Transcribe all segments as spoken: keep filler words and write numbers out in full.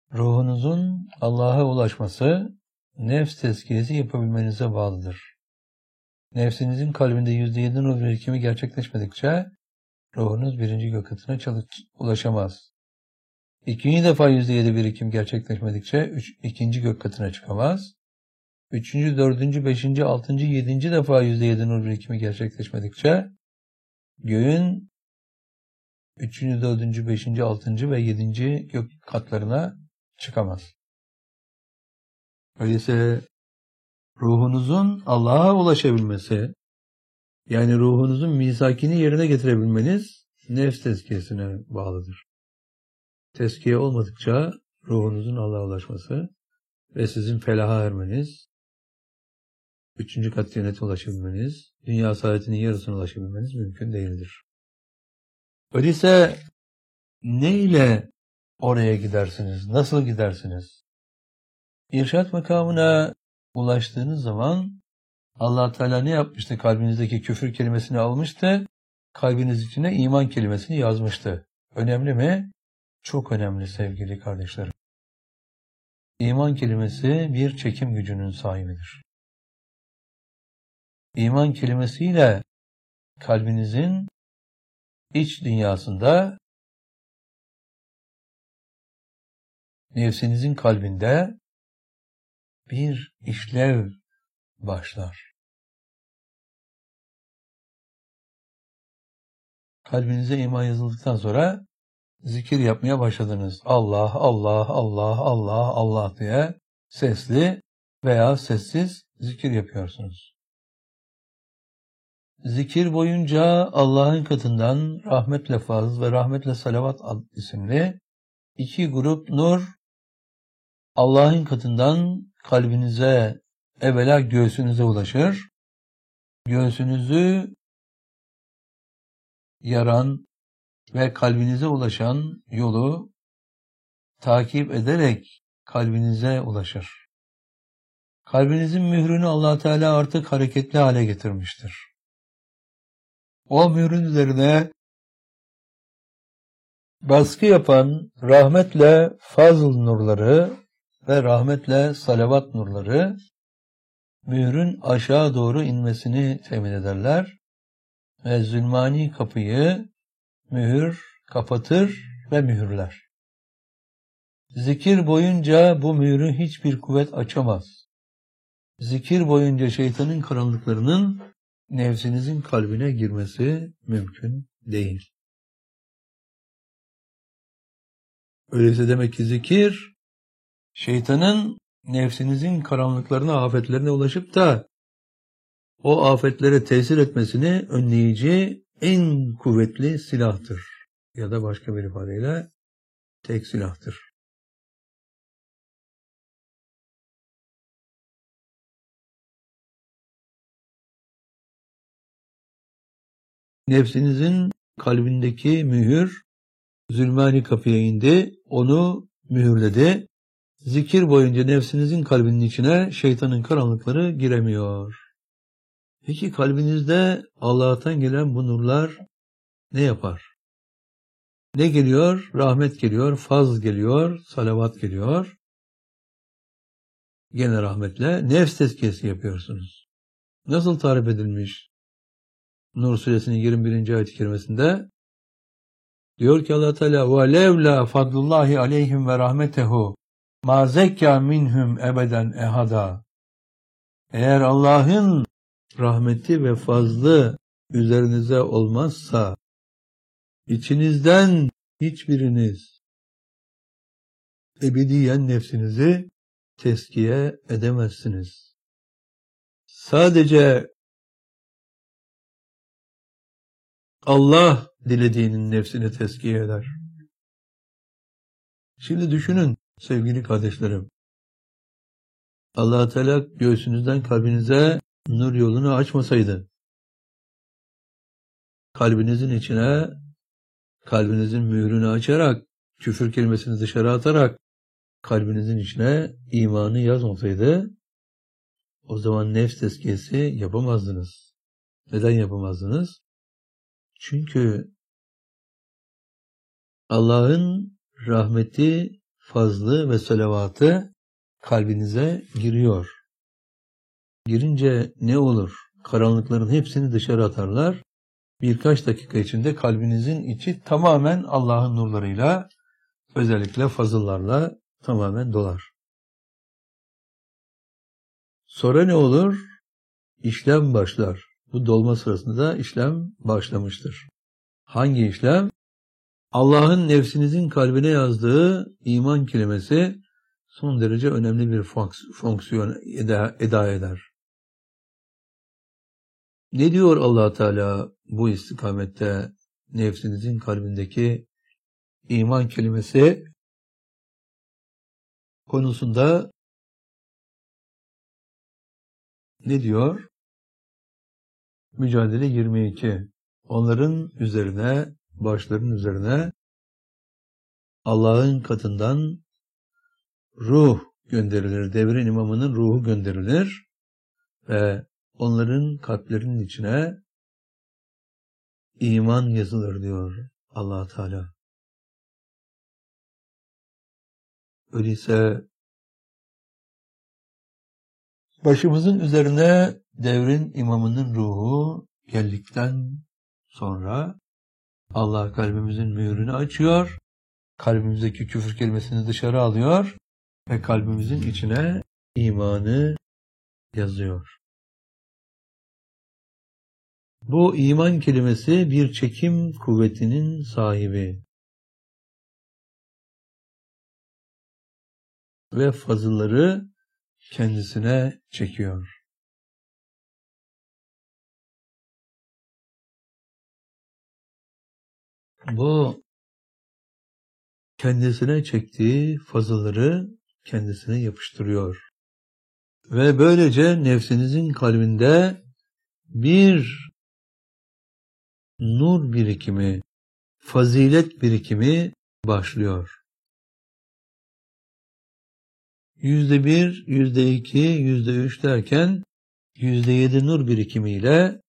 Ruhunuzun Allah'a ulaşması, nefs tezkiyesi yapabilmenize bağlıdır. Nefsinizin kalbinde yüzde yedi nur birikimi gerçekleşmedikçe, ruhunuz birinci gök katına ulaşamaz. İkinci defa yüzde yedi birikim gerçekleşmedikçe, üç, ikinci gök katına çıkamaz. Üçüncü, dördüncü, beşinci, altıncı, yedinci defa yüzde yedi nur birikimi gerçekleşmedikçe, göğün üçüncü, dördüncü, beşinci, altıncı ve yedinci gök katlarına çıkamaz. Öyleyse ruhunuzun Allah'a ulaşabilmesi, yani ruhunuzun misakini yerine getirebilmeniz nefs tezkiyesine bağlıdır. Tezkiye olmadıkça ruhunuzun Allah'a ulaşması ve sizin felaha ermeniz, üçüncü kat cennete ulaşabilmeniz, dünya saadetinin yarısına ulaşabilmeniz mümkün değildir. Öyleyse ne ile oraya gidersiniz? Nasıl gidersiniz? İrşad makamına ulaştığınız zaman Allah Teala ne yapmıştı? Kalbinizdeki küfür kelimesini almıştı, kalbiniz içine iman kelimesini yazmıştı. Önemli mi? Çok önemli sevgili kardeşlerim. İman kelimesi bir çekim gücünün sahibidir. İman kelimesiyle kalbinizin iç dünyasında, nefsinizin kalbinde bir işlev başlar. Kalbinize iman yazıldıktan sonra zikir yapmaya başladınız. Allah, Allah, Allah, Allah, Allah diye sesli veya sessiz zikir yapıyorsunuz. Zikir boyunca Allah'ın katından rahmetle fazl ve rahmetle salavat isimli iki grup nur Allah'ın katından kalbinize, evvela göğsünüze ulaşır. Göğsünüzü yaran ve kalbinize ulaşan yolu takip ederek kalbinize ulaşır. Kalbinizin mührünü Allah Teala artık hareketli hale getirmiştir. O mührün üzerine baskı yapan rahmetle fazl nurları ve rahmetle salavat nurları mührün aşağı doğru inmesini temin ederler ve zulmani kapıyı mühür kapatır ve mühürler. Zikir boyunca bu mührü hiçbir kuvvet açamaz. Zikir boyunca şeytanın karanlıklarının nefsinizin kalbine girmesi mümkün değil. Öyleyse demek ki zikir, şeytanın nefsinizin karanlıklarına, afetlerine ulaşıp da o afetlere tesir etmesini önleyici en kuvvetli silahtır. Ya da başka bir ifadeyle tek silahtır. Nefsinizin kalbindeki mühür zulmani kapıya indi, onu mühürledi. Zikir boyunca nefsinizin kalbinin içine şeytanın karanlıkları giremiyor. Peki kalbinizde Allah'tan gelen bu nurlar ne yapar? Ne geliyor? Rahmet geliyor, fazl geliyor, salavat geliyor. Gene rahmetle nefs tezkiyesi yapıyorsunuz. Nasıl tarif edilmiş? Nur suresinin yirmi birinci ayet-i kerimesinde diyor ki Allah Teala وَلَوْ لَا فَضْلُ اللّٰهِ عَلَيْهِمْ وَرَحْمَتَهُ مَا زَكَّى مِنْهُمْ اَبَدًا اَحَدًا. Eğer Allah'ın rahmeti ve fazlı üzerinize olmazsa içinizden hiçbiriniz ebediyen nefsinizi tezkiye edemezsiniz. Sadece Allah dilediğinin nefsini tezkiye eder. Şimdi düşünün sevgili kardeşlerim. Allah Teala göğsünüzden kalbinize nur yolunu açmasaydı, kalbinizin içine, kalbinizin mührünü açarak, küfür kelimesini dışarı atarak, kalbinizin içine imanı yazmasaydı, o zaman nefs tezkiyesi yapamazdınız. Neden yapamazdınız? Çünkü Allah'ın rahmeti, fazlı ve salavatı kalbinize giriyor. Girince ne olur? Karanlıkların hepsini dışarı atarlar. Birkaç dakika içinde kalbinizin içi tamamen Allah'ın nurlarıyla, özellikle fazıllarla tamamen dolar. Sonra ne olur? İşlem başlar. Bu dolma sırasında da işlem başlamıştır. Hangi işlem? Allah'ın nefsinizin kalbine yazdığı iman kelimesi son derece önemli bir fonksiyon eda, eda eder. Ne diyor Allah Teala bu istikamette nefsinizin kalbindeki iman kelimesi konusunda ne diyor? Mücadele yirmi iki. Onların üzerine, başların üzerine Allah'ın katından ruh gönderilir. Devrin imamının ruhu gönderilir ve onların kalplerinin içine iman yazılır diyor Allah Teala. Öyleyse başımızın üzerine devrin imamının ruhu geldikten sonra Allah kalbimizin mühürünü açıyor, kalbimizdeki küfür kelimesini dışarı alıyor ve kalbimizin içine imanı yazıyor. Bu iman kelimesi bir çekim kuvvetinin sahibi ve fazılları kendisine çekiyor. Bu kendisine çektiği fazılları kendisine yapıştırıyor. Ve böylece nefsinizin kalbinde bir nur birikimi, fazilet birikimi başlıyor. Yüzde bir, yüzde iki, yüzde üç derken yüzde yedi nur birikimiyle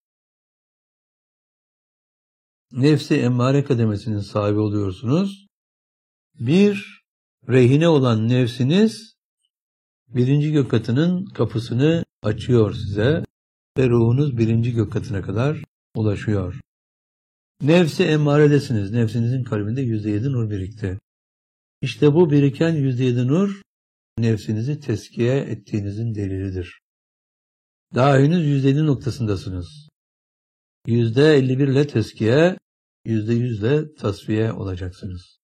nefsi emmare kademesinin sahibi oluyorsunuz. Bir, rehine olan nefsiniz birinci gök katının kapısını açıyor size ve ruhunuz birinci gök katına kadar ulaşıyor. Nefsi emmaredesiniz. Nefsinizin kalbinde yüzde yedi nur birikti. İşte bu biriken yüzde yedi nur nefsinizi teskiye ettiğinizin delilidir. Daha henüz yüzde yedi noktasındasınız. yüzde elli bir ile teskiye, yüzde yüz ile tasfiye olacaksınız.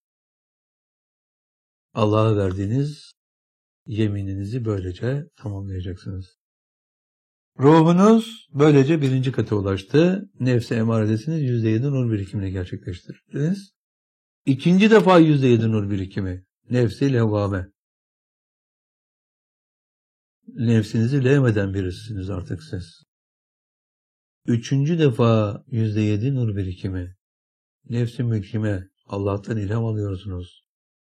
Allah'a verdiğiniz yemininizi böylece tamamlayacaksınız. Ruhunuz böylece birinci kata ulaştı. Nefsi emaredesiniz yüzde yedi nur birikimini gerçekleştirdiniz. İkinci defa yüzde yedi nur birikimi. Nefsi levvame. Nefsinizi levmeden birisiniz artık siz. Üçüncü defa yüzde yedi nur birikimi. Nefsi mülkime. Allah'tan ilham alıyorsunuz.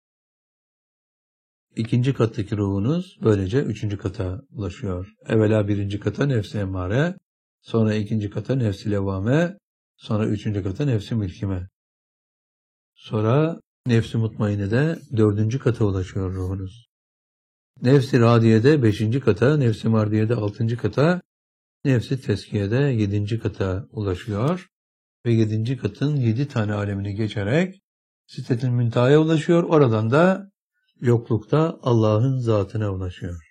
İkinci kattaki ruhunuz böylece üçüncü kata ulaşıyor. Evvela birinci kata nefsi emmare, sonra ikinci kata nefsi levvame, sonra üçüncü kata nefsi mülkime. Sonra nefsi mutmainede dördüncü kata ulaşıyor ruhunuz. Nefsi radiyede beşinci kata, nefsi mardiyede altıncı kata, nefsi teskiyede yedinci kata ulaşıyor. Ve yedinci katın yedi tane alemini geçerek Sidretil Münteha'ya ulaşıyor. Oradan da yoklukta Allah'ın zatına ulaşıyor.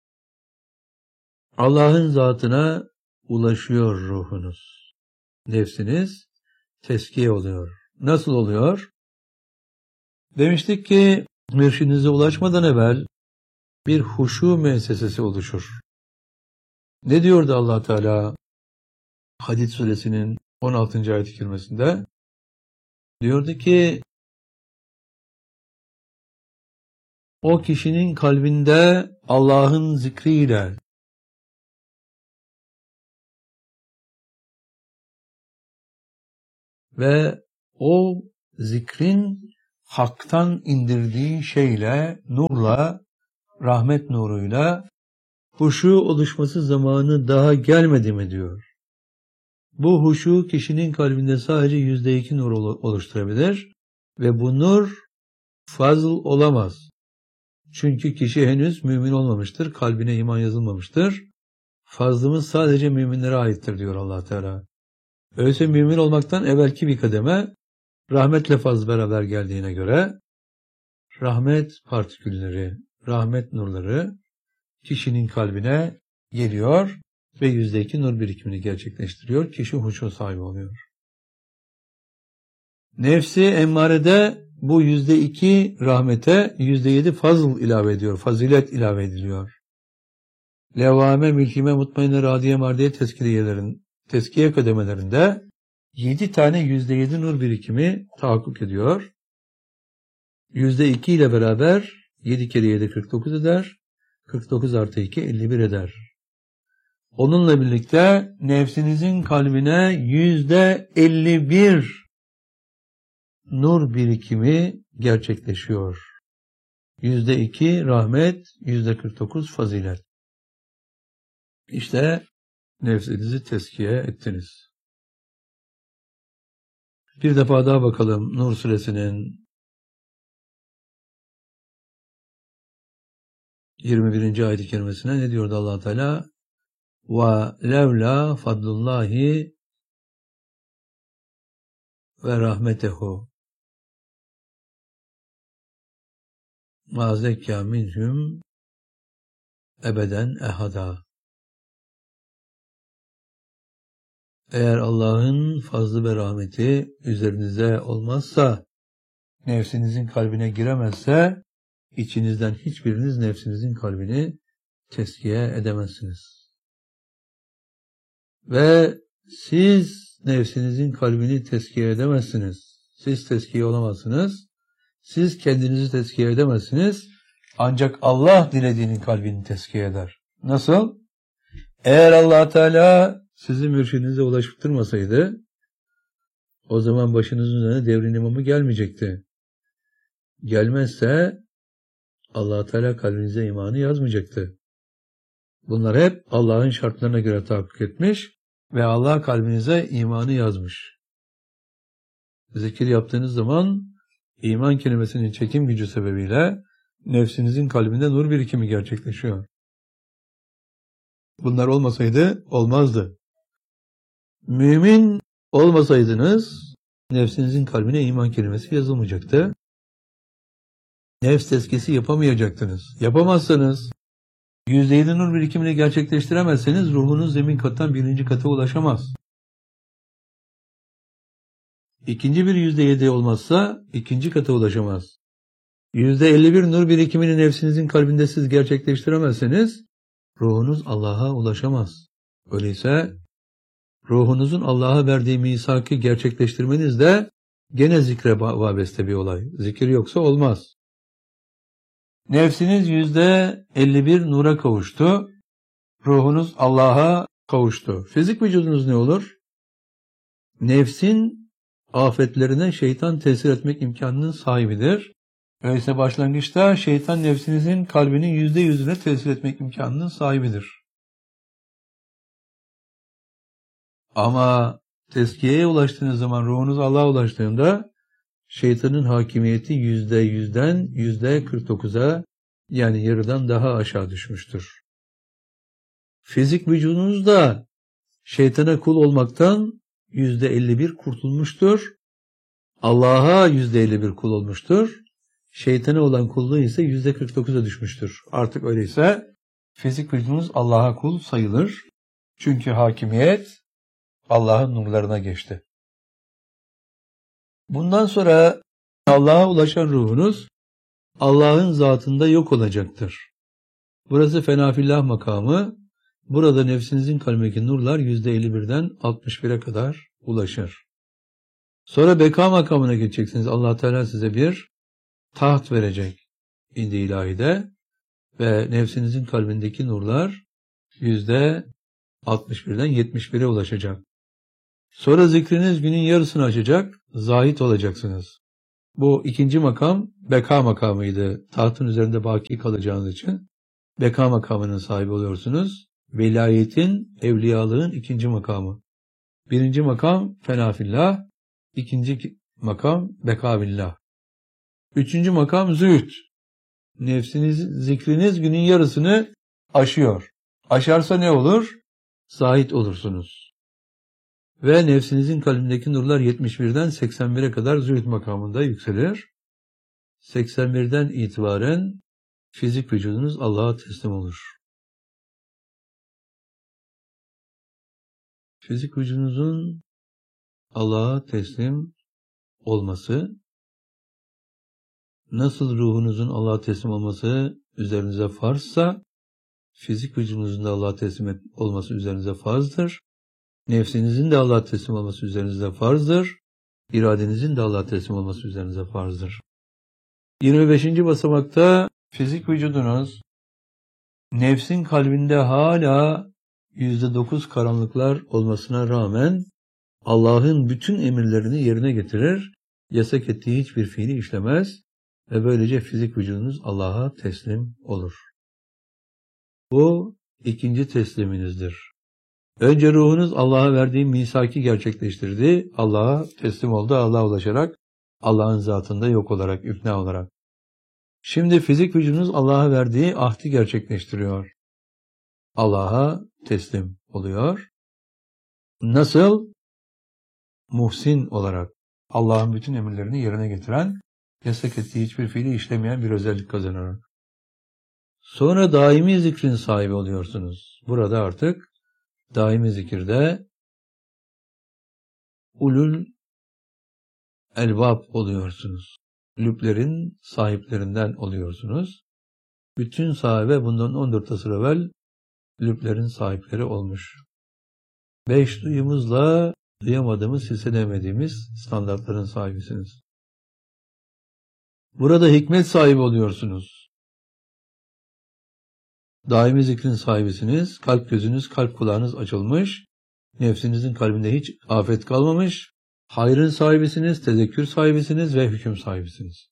Allah'ın zatına ulaşıyor ruhunuz. Nefsiniz teskiye oluyor. Nasıl oluyor? Demiştik ki mürşidinize ulaşmadan evvel bir huşu müessesesi oluşur. Ne diyordu Allah Teala Hadid suresinin on altıncı ayet-i kerimesinde? Diyordu ki o kişinin kalbinde Allah'ın zikriyle ve o zikrin haktan indirdiği şeyle, nurla, rahmet nuruyla huşu oluşması zamanı daha gelmedi mi diyor. Bu huşu kişinin kalbinde sadece yüzde iki nur oluşturabilir ve bu nur fazl olamaz. Çünkü kişi henüz mümin olmamıştır. Kalbine iman yazılmamıştır. Fazlımız sadece müminlere aittir diyor Allah Teala. Öyleyse mümin olmaktan evvelki bir kademe rahmetle fazl beraber geldiğine göre rahmet partikülleri, rahmet nurları kişinin kalbine geliyor ve yüzde iki nur birikimini gerçekleştiriyor. Kişi huşu sahibi oluyor. Nefsi emmarede bu yüzde iki rahmete yüzde yedi fazl ilave ediyor. Fazilet ilave ediliyor. Levvame, mülkime, mutmainne, radiye, mardiye tezkiyelerin, tezkiye kademelerinde yedi tane yüzde yedi nur birikimi tahakkuk ediyor. yüzde iki ile beraber yedi kere yedi kırk dokuz eder. kırk dokuz artı iki elli bir eder. Onunla birlikte nefsinizin kalbine yüzde elli bir nur birikimi gerçekleşiyor. yüzde iki rahmet, yüzde kırk dokuz fazilet. İşte nefsinizi tezkiye ettiniz. Bir defa daha bakalım Nur suresinin yirmi birinci ayet-i kerimesine ne diyordu Allah Teala? Ve levla fadlullahi ve rahmetehu ma zekka minhum ebeden ehada. Eğer Allah'ın fazlı ve rahmeti üzerinize olmazsa, nefsinizin kalbine giremezse, içinizden hiçbiriniz nefsinizin kalbini tezkiye edemezsiniz. Ve siz nefsinizin kalbini tezkiye edemezsiniz. Siz tezkiye olamazsınız. Siz kendinizi tezkiye edemezsiniz. Ancak Allah dilediğinin kalbini tezkiye eder. Nasıl? Eğer Allah Teala sizi mürşidinize ulaştırmasaydı, o zaman başınızın üzerine devrin imamı gelmeyecekti. Gelmezse Allah Teala kalbinize imanı yazmayacaktı. Bunlar hep Allah'ın şartlarına göre tahakkuk etmiş ve Allah kalbinize imanı yazmış. Zikir yaptığınız zaman iman kelimesinin çekim gücü sebebiyle nefsinizin kalbinde nur birikimi gerçekleşiyor. Bunlar olmasaydı olmazdı. Mümin olmasaydınız nefsinizin kalbine iman kelimesi yazılmayacaktı. Nefs tezkiyesi yapamayacaktınız. Yapamazsanız, yüzde yedi nur birikimini gerçekleştiremezseniz ruhunuz zemin kattan birinci kata ulaşamaz. İkinci bir yüzde yedi olmazsa ikinci kata ulaşamaz. Yüzde elli bir nur birikimini nefsinizin kalbinde siz gerçekleştiremezseniz ruhunuz Allah'a ulaşamaz. Öyleyse ruhunuzun Allah'a verdiği misakı gerçekleştirmeniz de gene zikre vabeste bir olay. Zikir yoksa olmaz. Nefsiniz yüzde elli bir nura kavuştu. Ruhunuz Allah'a kavuştu. Fizik vücudunuz ne olur? Nefsin afetlerine şeytan tesir etmek imkanının sahibidir. Öyleyse başlangıçta şeytan nefsinizin kalbinin yüzde yüzüne tesir etmek imkanının sahibidir. Ama tezkiyeye ulaştığınız zaman, ruhunuz Allah'a ulaştığında şeytanın hakimiyeti yüzde yüzden yüzde kırk dokuza, yani yarıdan daha aşağı düşmüştür. Fizik vücudunuz da şeytana kul olmaktan yüzde elli bir kurtulmuştur. Allah'a yüzde elli bir kul olmuştur. Şeytana olan kulluğu ise yüzde kırk dokuza düşmüştür. Artık öyleyse fizik vücudunuz Allah'a kul sayılır. Çünkü hakimiyet Allah'ın nurlarına geçti. Bundan sonra Allah'a ulaşan ruhunuz Allah'ın zatında yok olacaktır. Burası fenafillah makamı. Burada nefsinizin kalbindeki nurlar yüzde elli birden altmış bire kadar ulaşır. Sonra beka makamına geçeceksiniz. Allah Teala size bir taht verecek indi ilahide ve nefsinizin kalbindeki nurlar yüzde altmış birden yetmiş bire ulaşacak. Sonra zikriniz günün yarısını açacak, zahit olacaksınız. Bu ikinci makam beka makamıydı. Tahtın üzerinde baki kalacağınız için beka makamının sahibi oluyorsunuz. Velayetin, evliyalığın ikinci makamı. Birinci makam fenafillah, ikinci makam beka billah. Üçüncü makam zühd. Nefsiniz, zikriniz günün yarısını aşıyor. Aşarsa ne olur? Zahid olursunuz. Ve nefsinizin kalbindeki nurlar yetmiş birden seksen bire kadar zühd makamında yükselir. seksen birden itibaren fizik vücudunuz Allah'a teslim olur. Fizik vücudunuzun Allah'a teslim olması, nasıl ruhunuzun Allah'a teslim olması üzerinize farzsa, fizik vücudunuzun da Allah'a teslim olması üzerinize farzdır. Nefsinizin de Allah'a teslim olması üzerinize farzdır. İradenizin de Allah'a teslim olması üzerinize farzdır. yirmi beşinci basamakta fizik vücudunuz, nefsin kalbinde hala yüzde dokuz karanlıklar olmasına rağmen Allah'ın bütün emirlerini yerine getirir, yasak ettiği hiçbir fiili işlemez ve böylece fizik vücudunuz Allah'a teslim olur. Bu ikinci tesliminizdir. Önce ruhunuz Allah'a verdiği misaki gerçekleştirdi, Allah'a teslim oldu, Allah'a ulaşarak, Allah'ın zatında yok olarak, üfna olarak. Şimdi fizik vücudunuz Allah'a verdiği ahdi gerçekleştiriyor. Allah'a teslim oluyor. Nasıl? Muhsin olarak, Allah'ın bütün emirlerini yerine getiren, yasak ettiği hiçbir fiili işlemeyen bir özellik kazanarak. Sonra daimi zikrin sahibi oluyorsunuz. Burada artık daimi zikirde ulul elbab oluyorsunuz. Lüblerin sahiplerinden oluyorsunuz. Bütün sahibe bundan on dört asır evvel lüblerin sahipleri olmuş. Beş duyumuzla duyamadığımız, hissedemediğimiz standartların sahibisiniz. Burada hikmet sahibi oluyorsunuz. Daimi zikrin sahibisiniz. Kalp gözünüz, kalp kulağınız açılmış. Nefsinizin kalbinde hiç afet kalmamış. Hayrın sahibisiniz, tezekkür sahibisiniz ve hüküm sahibisiniz.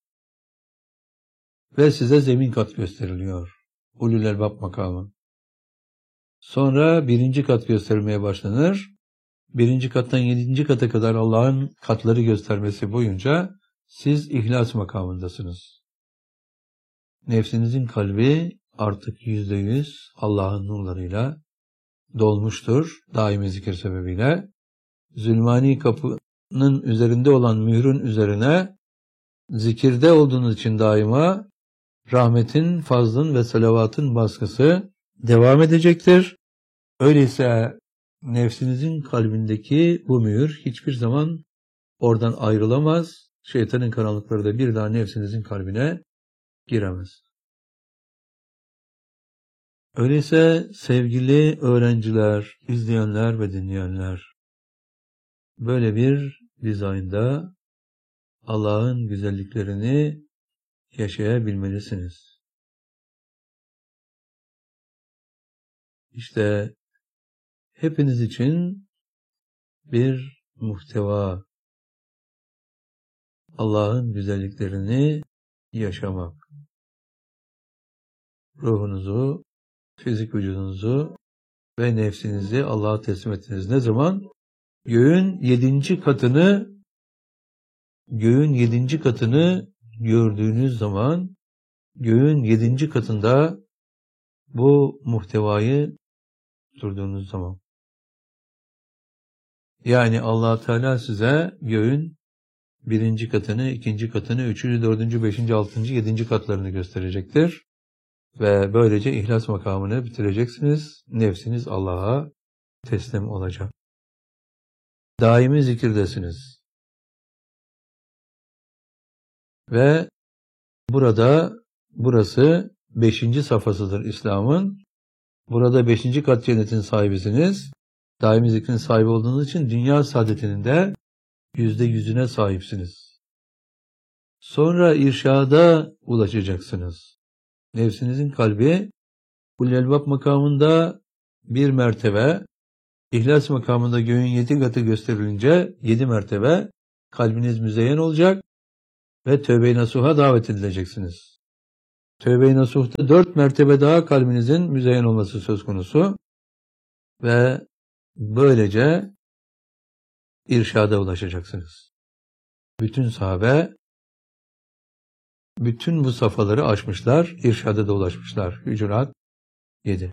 Ve size zemin kat gösteriliyor. Ulul elbab makamı. Sonra birinci kat gösterilmeye başlanır. Birinci kattan yedinci kata kadar Allah'ın katları göstermesi boyunca siz ihlas makamındasınız. Nefsinizin kalbi artık yüzde yüz Allah'ın nurlarıyla dolmuştur daimi zikir sebebiyle. Zulmani kapının üzerinde olan mührün üzerine zikirde olduğunuz için daima rahmetin, fazlın ve salavatın baskısı devam edecektir. Öyleyse nefsinizin kalbindeki bu mühür hiçbir zaman oradan ayrılamaz. Şeytanın karanlıkları da bir daha nefsinizin kalbine giremez. Öyleyse sevgili öğrenciler, izleyenler ve dinleyenler, böyle bir dizaynda Allah'ın güzelliklerini yaşayabilmelisiniz. İşte hepiniz için bir muhteva, Allah'ın güzelliklerini yaşamak. Ruhunuzu, fizik vücudunuzu ve nefsinizi Allah'a teslim ettiniz. Ne zaman? Göğün yedinci katını göğün yedinci katını gördüğünüz zaman, göğün yedinci katında bu muhtevayı durduğunuz zaman. Yani Allah Teala size göğün birinci katını, ikinci katını, üçüncü, dördüncü, beşinci, altıncı, yedinci katlarını gösterecektir. Ve böylece ihlas makamını bitireceksiniz. Nefsiniz Allah'a teslim olacak. Daimi zikirdesiniz. Ve burada, burası beşinci safhasıdır İslam'ın. Burada beşinci kat cennetin sahibisiniz. Daimi zikrin sahibi olduğunuz için dünya saadetinin de yüzde yüzüne sahipsiniz. Sonra irşada ulaşacaksınız. Nefsinizin kalbi Ulul Elbab makamında bir mertebe, İhlas makamında göğün yedi katı gösterilince yedi mertebe kalbiniz müzeyyen olacak ve tövbe-i nasuha davet edileceksiniz. Tövbe-i nasuhta dört mertebe daha kalbinizin müzeyyen olması söz konusu ve böylece irşada ulaşacaksınız. Bütün sahabe bütün bu safhaları aşmışlar, irşada da ulaşmışlar. Hücurat yedi.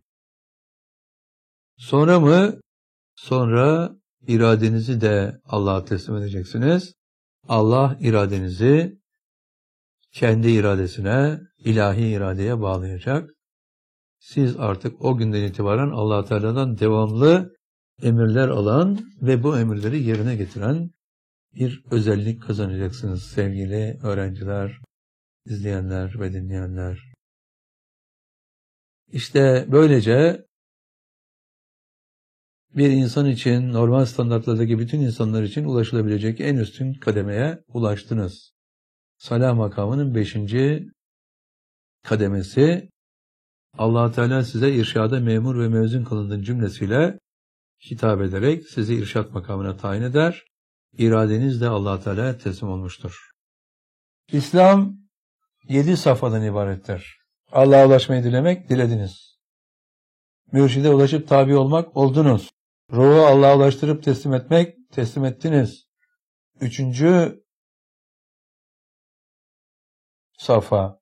Sonra mı? Sonra iradenizi de Allah'a teslim edeceksiniz. Allah iradenizi kendi iradesine, ilahi iradeye bağlayacak. Siz artık o günden itibaren Allah Teala'dan devamlı emirler alan ve bu emirleri yerine getiren bir özellik kazanacaksınız sevgili öğrenciler, izleyenler ve dinleyenler. İşte böylece bir insan için, normal standartlardaki bütün insanlar için ulaşılabilecek en üstün kademeye ulaştınız. Salah makamının beşinci kademesi, Allah Teala size irşada memur ve mezun kılındığın cümlesiyle hitap ederek sizi irşat makamına tayin eder. İradeniz de Allah Teala'ya teslim olmuştur. İslam yedi safhadan ibarettir. Allah'a ulaşmayı dilemek, dilediniz. Mürşide ulaşıp tabi olmak, oldunuz. Ruhu Allah'a ulaştırıp teslim etmek, teslim ettiniz. Üçüncü safha.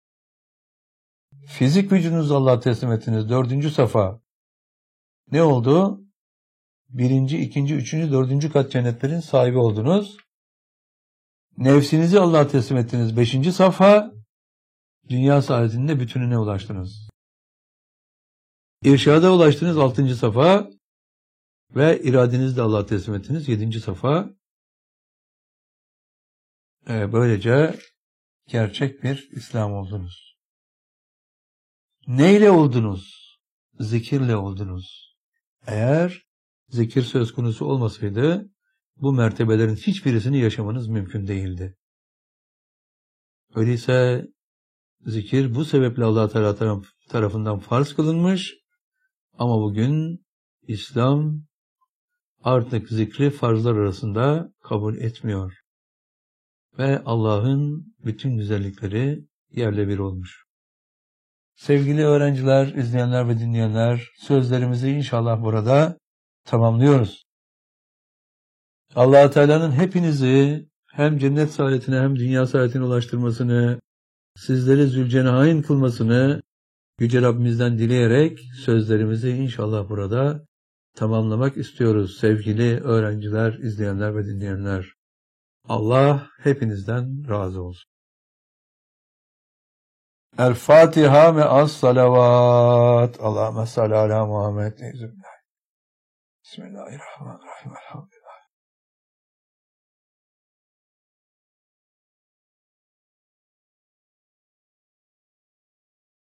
Fizik vücudunuzu Allah'a teslim ettiniz. Dördüncü safha. Ne oldu? Birinci, ikinci, üçüncü, dördüncü kat cennetlerin sahibi oldunuz. Nefsinizi Allah'a teslim ettiniz. Beşinci safha. Dünya saadetinde bütününe ulaştınız. İrşada ulaştınız. Altıncı safha. Ve iradenizi de Allah'a teslim ettiniz. Yedinci safha. Ee, böylece gerçek bir İslam oldunuz. Neyle oldunuz? Zikirle oldunuz. Eğer zikir söz konusu olmasaydı bu mertebelerin hiçbirisini yaşamanız mümkün değildi. Öyleyse zikir bu sebeple Allah Teala tarafından farz kılınmış ama bugün İslam artık zikri farzlar arasında kabul etmiyor. Ve Allah'ın bütün güzellikleri yerle bir olmuş. Sevgili öğrenciler, izleyenler ve dinleyenler, sözlerimizi inşallah burada tamamlıyoruz. Allah Teala'nın hepinizi hem cennet saadetine hem dünya saadetine ulaştırmasını, sizleri Zülcenayn kılmasını Yüce Rabbimizden dileyerek sözlerimizi inşallah burada tamamlamak istiyoruz. Sevgili öğrenciler, izleyenler ve dinleyenler, Allah hepinizden razı olsun. El Fatiha ve as salavat. Allahümme salli ala Muhammed. Bismillahirrahmanirrahim. Elhamdülillah.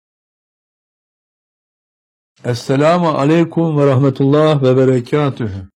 Esselamu aleyküm ve rahmetullah ve berekatühü.